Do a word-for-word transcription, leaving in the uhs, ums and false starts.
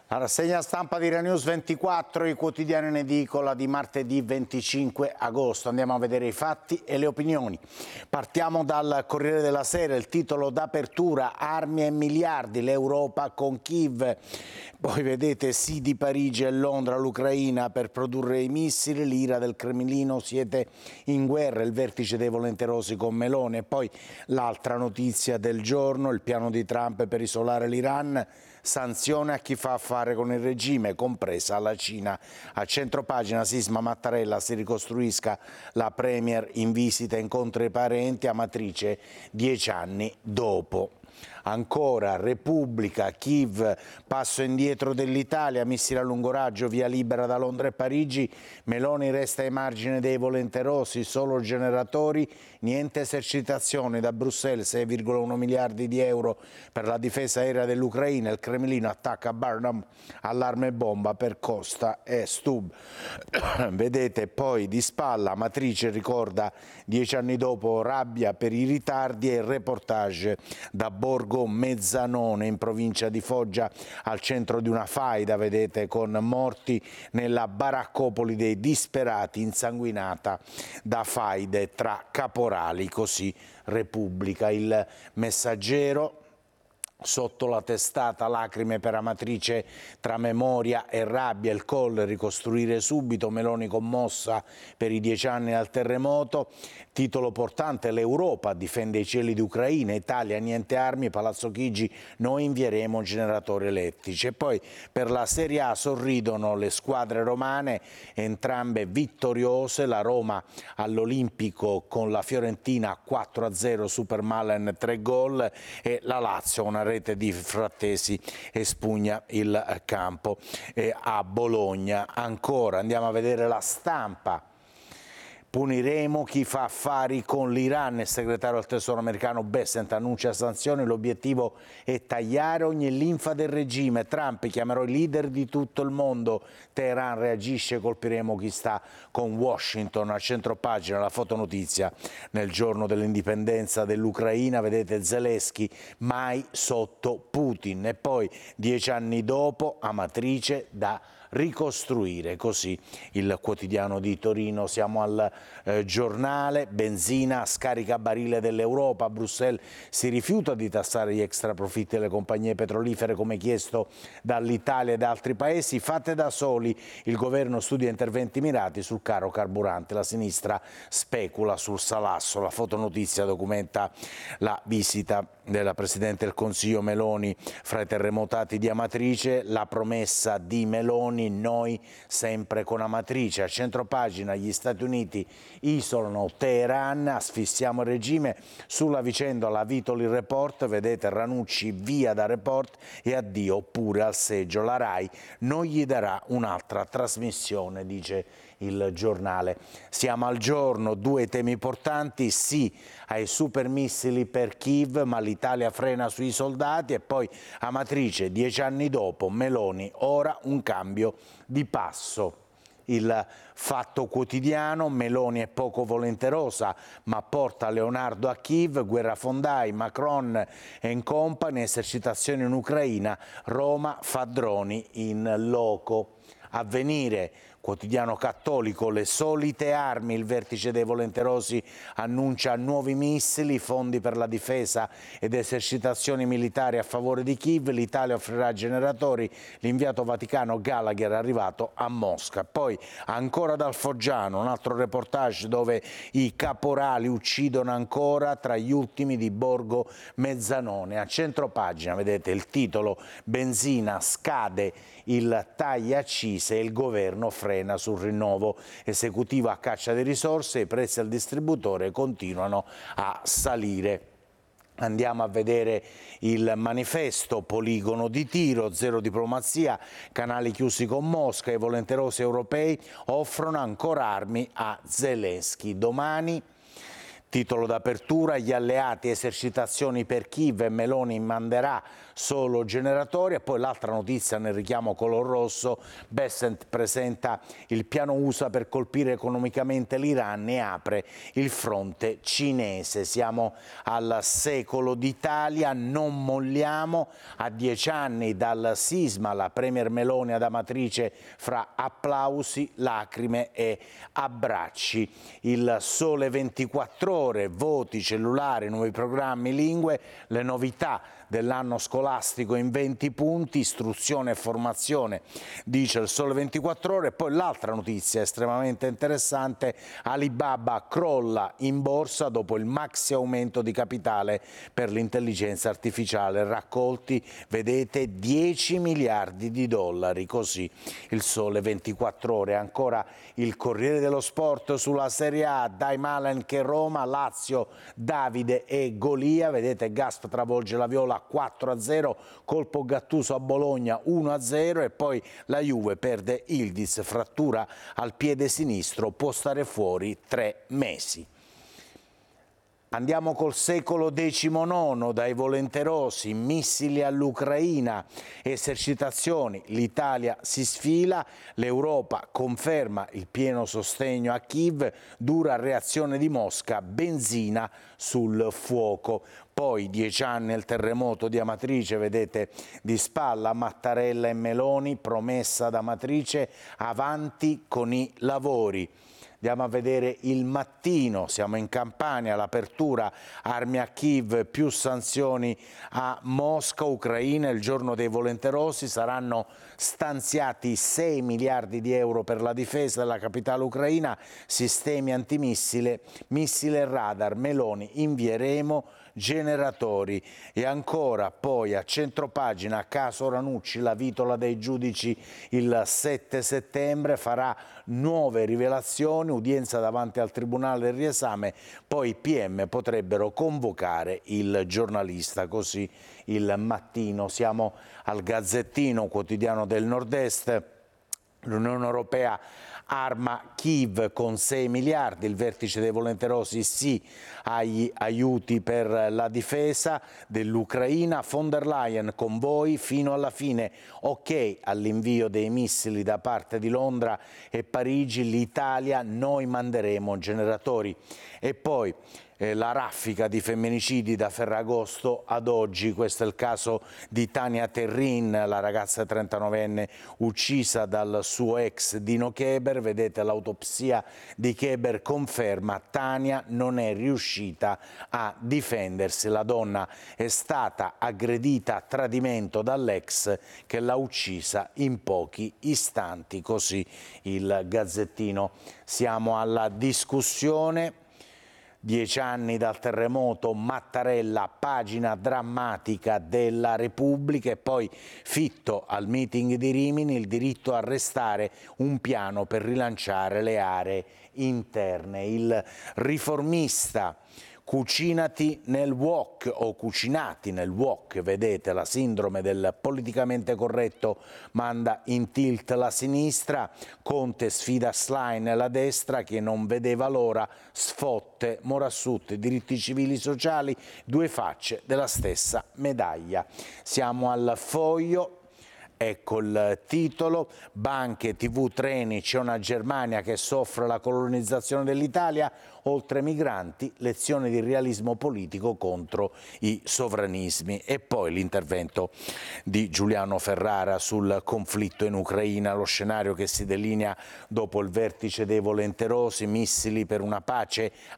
La rassegna stampa di Rai News ventiquattro, i quotidiani in edicola di martedì venticinque agosto. Andiamo a vedere i fatti e le opinioni. Partiamo dal Corriere della Sera, il titolo d'apertura: armi e miliardi, l'Europa con Kiev. Poi vedete sì di Parigi e Londra all'Ucraina per produrre i missili, l'ira del Cremlino, siete in guerra, il vertice dei volenterosi con Meloni. E poi l'altra notizia del giorno, il piano di Trump per isolare l'Iran, sanzione a chi fa affare con il regime, compresa la Cina. A centropagina Sisma Mattarella, si ricostruisca la Premier in visita, incontra i parenti, Amatrice dieci anni dopo. Ancora Repubblica, Kiev, passo indietro dell'Italia, missili a lungo raggio, via libera da Londra e Parigi, Meloni resta ai margini dei volenterosi, solo generatori, niente esercitazioni. Da Bruxelles sei virgola uno miliardi di euro per la difesa aerea dell'Ucraina, il Cremlino attacca Barnum, allarme bomba per Costa e Stub. Vedete poi di spalla, Amatrice ricorda dieci anni dopo, rabbia per i ritardi, e il reportage da Borgo Mezzanone in provincia di Foggia, al centro di una faida, vedete, con morti nella baraccopoli dei disperati, insanguinata da faide tra caporali. Così Repubblica. Il Messaggero, sotto la testata, lacrime per Amatrice tra memoria e rabbia, il Colle, ricostruire subito, Meloni commossa per i dieci anni al terremoto. Titolo portante, l'Europa difende i cieli di Ucraina, Italia niente armi, Palazzo Chigi, noi invieremo generatori elettrici. E poi per la Serie A sorridono le squadre romane, entrambe vittoriose, la Roma all'Olimpico con la Fiorentina quattro a zero, Supermalen tre gol, e la Lazio una rete di Frattesi espugna il campo. E a Bologna ancora andiamo a vedere La Stampa. Puniremo chi fa affari con l'Iran, il segretario del Tesoro americano Bessent annuncia sanzioni, l'obiettivo è tagliare ogni linfa del regime. Trump, chiamerò i leader di tutto il mondo, Teheran reagisce, colpiremo chi sta con Washington. A centropagina la fotonotizia nel giorno dell'indipendenza dell'Ucraina, vedete Zelensky mai sotto Putin. E poi dieci anni dopo, Amatrice da ricostruire, così il quotidiano di Torino. Siamo al eh, giornale, benzina a scaricabarile dell'Europa, Bruxelles si rifiuta di tassare gli extraprofitti delle compagnie petrolifere come chiesto dall'Italia e da altri paesi, fate da soli, il governo studia interventi mirati sul caro carburante, la sinistra specula sul salasso. La fotonotizia documenta la visita della Presidente del Consiglio Meloni fra i terremotati di Amatrice, la promessa di Meloni, noi sempre con Amatrice. A centropagina gli Stati Uniti isolano Teheran, asfissiamo il regime, sulla vicenda la Vitoli Report, vedete Ranucci via da Report e addio pure al seggio, la Rai non gli darà un'altra trasmissione, dice il giornale. Siamo al giorno, due temi importanti, sì ai supermissili per Kiev, ma l'Italia frena sui soldati. E poi Amatrice, dieci anni dopo, Meloni, ora un cambio di passo. Il Fatto Quotidiano, Meloni è poco volenterosa ma porta Leonardo a Kiev, guerrafondai, Macron and company, esercitazioni in Ucraina, Roma fa droni in loco. Avvenire, quotidiano cattolico, le solite armi, il vertice dei volenterosi annuncia nuovi missili, fondi per la difesa ed esercitazioni militari a favore di Kiev, l'Italia offrirà generatori, l'inviato vaticano Gallagher è arrivato a Mosca. Poi ancora dal Foggiano, un altro reportage dove i caporali uccidono ancora, tra gli ultimi di Borgo Mezzanone. A centropagina vedete il titolo, benzina scade il tagliaccise e il governo frena sul rinnovo esecutivo a caccia di risorse, i prezzi al distributore continuano a salire. Andiamo a vedere il Manifesto, poligono di tiro, zero diplomazia, canali chiusi con Mosca, i volenterosi europei offrono ancora armi a Zelensky. Domani Titolo d'apertura, gli alleati, esercitazioni per Kiev e Meloni manderà solo generatori. E poi l'altra notizia nel richiamo color rosso, Bessent presenta il piano U S A per colpire economicamente l'Iran e apre il fronte cinese. Siamo al secolo d'Italia, non molliamo. A dieci anni dal sisma la Premier Meloni ad Amatrice fra applausi, lacrime e abbracci. Il Sole ventiquattro ore, voti, cellulari, nuovi programmi, lingue, le novità dell'anno scolastico in venti punti, istruzione e formazione, dice il Sole ventiquattro ore. E poi l'altra notizia estremamente interessante, Alibaba crolla in borsa dopo il maxi aumento di capitale per l'intelligenza artificiale, raccolti, vedete, dieci miliardi di dollari, così il Sole ventiquattro ore. Ancora il Corriere dello Sport sulla Serie A, dai Malen che Roma, Lazio, Davide e Golia, vedete Gasp travolge la Viola quattro a zero, colpo Gattuso a Bologna uno a zero e poi la Juve perde Yildiz, frattura al piede sinistro, può stare fuori tre mesi. Andiamo col secolo diciannove, dai volenterosi, missili all'Ucraina, esercitazioni, l'Italia si sfila, l'Europa conferma il pieno sostegno a Kiev, dura reazione di Mosca, benzina sul fuoco. Poi dieci anni al terremoto di Amatrice, vedete di spalla Mattarella e Meloni, promessa da Amatrice, avanti con i lavori. Andiamo a vedere Il Mattino, siamo in Campania, l'apertura, armi a Kiev, più sanzioni a Mosca, Ucraina, il giorno dei volenterosi, saranno stanziati sei miliardi di euro per la difesa della capitale ucraina, sistemi antimissile, missile e radar, Meloni, invieremo generatori. E ancora poi a centropagina, caso Ranucci, la vitola dei giudici il sette settembre, farà nuove rivelazioni, udienza davanti al Tribunale del riesame, poi i P M potrebbero convocare il giornalista, così Il Mattino. Siamo al Gazzettino, quotidiano del Nord-Est, l'Unione Europea arma Kiev con sei miliardi, il vertice dei volenterosi sì agli aiuti per la difesa dell'Ucraina, von der Leyen con voi fino alla fine, ok all'invio dei missili da parte di Londra e Parigi, l'Italia, noi manderemo generatori. E poi Eh, la raffica di femminicidi da Ferragosto ad oggi, questo è il caso di Tania Terrin, la ragazza trentanovenne uccisa dal suo ex Dino Keber, vedete l'autopsia di Keber conferma Tania non è riuscita a difendersi, la donna è stata aggredita a tradimento dall'ex che l'ha uccisa in pochi istanti, così il Gazzettino. Siamo alla discussione. Dieci anni dal terremoto, Mattarella, pagina drammatica della Repubblica, e poi Fitto al meeting di Rimini, il diritto a restare, un piano per rilanciare le aree interne. Il Riformista, cucinati nel wok o cucinati nel wok, vedete la sindrome del politicamente corretto manda in tilt la sinistra, Conte sfida Schlein e la destra che non vedeva l'ora, sfotte, Morassut, diritti civili sociali, due facce della stessa medaglia. Siamo al Foglio. Ecco il titolo, banche, tv, treni, c'è una Germania che soffre la colonizzazione dell'Italia, oltre migranti, lezioni di realismo politico contro i sovranismi. E poi l'intervento di Giuliano Ferrara sul conflitto in Ucraina, lo scenario che si delinea dopo il vertice dei volenterosi, missili per una pace